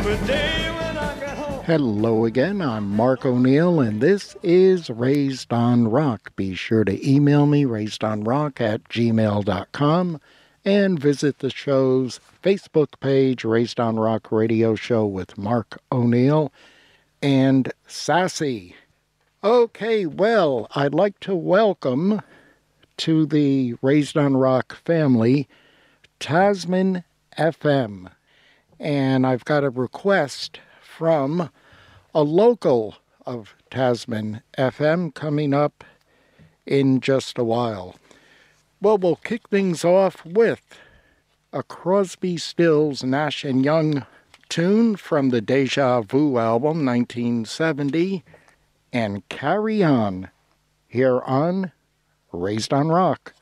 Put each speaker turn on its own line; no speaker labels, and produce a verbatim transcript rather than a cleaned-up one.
The day when I get home.
Hello again, I'm Mark O'Neill, and this is Raised on Rock. Be sure to email me, raisedonrock at gmail dot com, and visit the show's Facebook page, Raised on Rock Radio Show with Mark O'Neill and Sassy. Okay, well, I'd like to welcome to the Raised on Rock family, Tasman F M. And I've got a request from a local of Tasman F M coming up in just a while. Well, we'll kick things off with a Crosby, Stills, Nash and Young tune from the Deja Vu album, nineteen seventy, and Carry On, here on Raised on Rock.